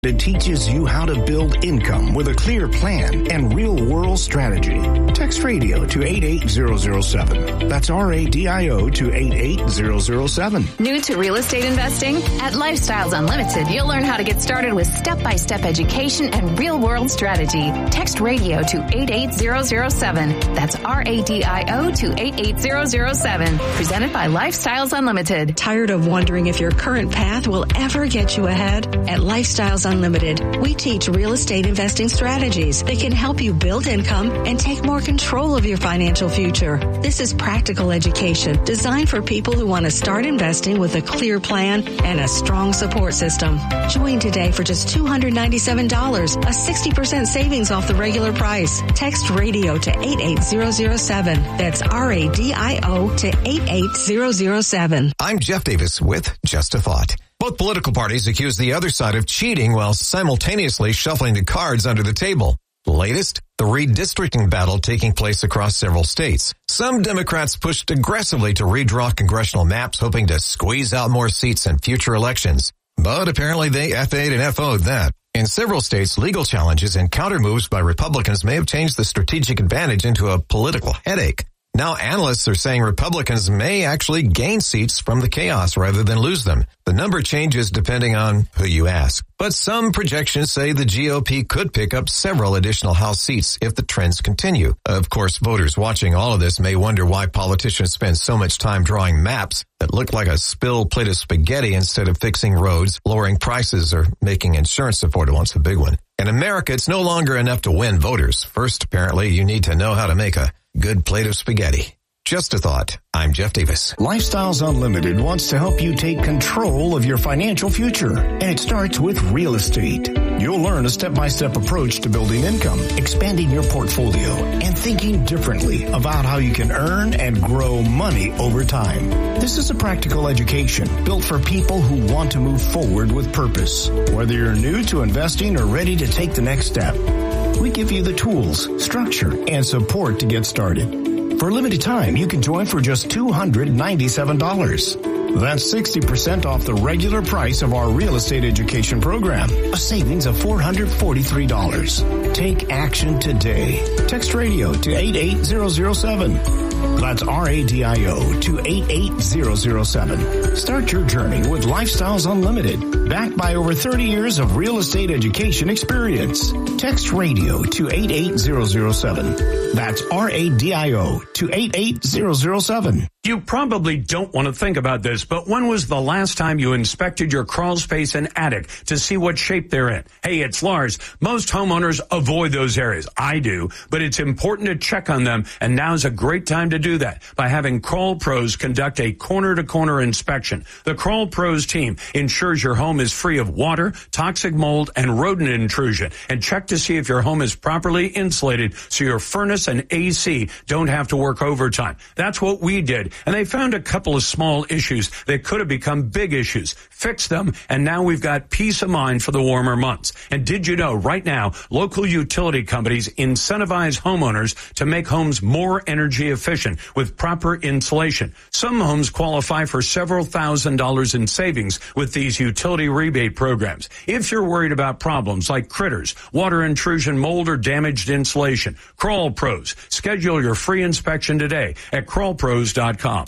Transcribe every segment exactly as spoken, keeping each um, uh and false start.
It teaches you how to build income with a clear plan and real-world strategy. Text radio to eight eight zero zero seven. That's R A D I O to eight eight zero zero seven. New to real estate investing? At Lifestyles Unlimited, you'll learn how to get started with step-by-step education and real-world strategy. Text radio to eight eight zero zero seven. That's R A D I O to eight eight zero zero seven. Presented by Lifestyles Unlimited. Tired of wondering if your current path will ever get you ahead? At Lifestyles Unlimited, we teach real estate investing strategies that can help you build income and take more control of your financial future. This is practical education designed for people who want to start investing with a clear plan and a strong support system. Join today for just two hundred ninety-seven dollars, a sixty percent savings off the regular price. Text radio to eight eight zero zero seven. That's R A D I O to eight eight zero zero seven. I'm Jeff Davis with Just a Thought. Both political parties accuse the other side of cheating while simultaneously shuffling the cards under the table. Latest, the redistricting battle taking place across several states. Some Democrats pushed aggressively to redraw congressional maps, hoping to squeeze out more seats in future elections. But apparently they F A'd and F O'd that. In several states, legal challenges and counter moves by Republicans may have changed the strategic advantage into a political headache. Now analysts are saying Republicans may actually gain seats from the chaos rather than lose them. The number changes depending on who you ask. But some projections say the G O P could pick up several additional House seats if the trends continue. Of course, voters watching all of this may wonder why politicians spend so much time drawing maps that look like a spilled plate of spaghetti instead of fixing roads, lowering prices, or making insurance affordable. It's a big one. In America, it's no longer enough to win voters. First, apparently, you need to know how to make a good plate of spaghetti. Just a thought. I'm Jeff Davis. Lifestyles Unlimited wants to help you take control of your financial future, and it starts with real estate. You'll learn a step-by-step approach to building income, expanding your portfolio, and thinking differently about how you can earn and grow money over time. This is a practical education built for people who want to move forward with purpose. Whether you're new to investing or ready to take the next step, we give you the tools, structure, and support to get started. For a limited time, you can join for just two hundred ninety-seven dollars. That's sixty percent off the regular price of our real estate education program, a savings of four hundred forty-three dollars. Take action today. Text radio to eight eight zero zero seven. That's R A D I O to eight eight zero zero seven. Start your journey with Lifestyles Unlimited, backed by over thirty years of real estate education experience. Text radio to eight eight zero zero seven. That's R A D I O to eight eight zero zero seven. You probably don't want to think about this, but when was the last time you inspected your crawl space and attic to see what shape they're in? Hey, it's Lars. Most homeowners avoid those areas. I do, but it's important to check on them, and now's a great time to do that by having Crawl Pros conduct a corner-to-corner inspection. The Crawl Pros team ensures your home is free of water, toxic mold, and rodent intrusion, and check to see if your home is properly insulated so your furnace and A C don't have to work overtime. That's what we did. And they found a couple of small issues that could have become big issues. Fixed them, and now we've got peace of mind for the warmer months. And did you know right now, local utility companies incentivize homeowners to make homes more energy efficient with proper insulation. Some homes qualify for several thousand dollars in savings with these utility rebate programs. If you're worried about problems like critters, water intrusion, mold, or damaged insulation, Crawl Pros. Schedule your free inspection today at crawl pros dot com.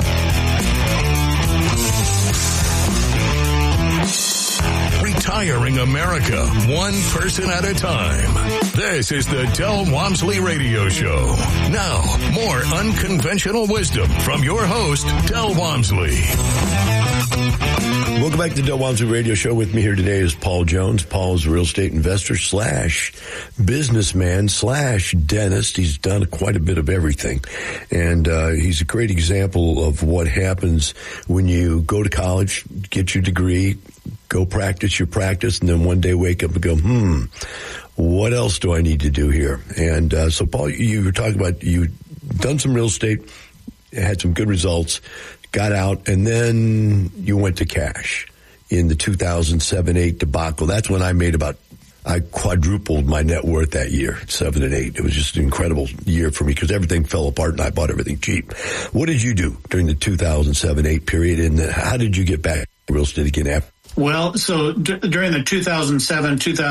Retiring America, one person at a time. This is the Del Walmsley Radio Show. Now, more unconventional wisdom from your host, Del Walmsley. Welcome back to the Del Walmsley Radio Show. With me here today is Paul Jones. Paul is a real estate investor slash businessman slash dentist. He's done quite a bit of everything. And uh, he's a great example of what happens when you go to college, get your degree, go practice your practice, and then one day wake up and go, hmm, what else do I need to do here? And uh, so, Paul, you were talking about you done some real estate, had some good results, got out, and then you went to cash in the two thousand seven eight debacle. That's when I made about, I quadrupled my net worth that year, seven and eight. It was just an incredible year for me because everything fell apart and I bought everything cheap. What did you do during the two thousand seven eight period, and how did you get back to real estate again after? Well, so d- during the two thousand seven, two thousand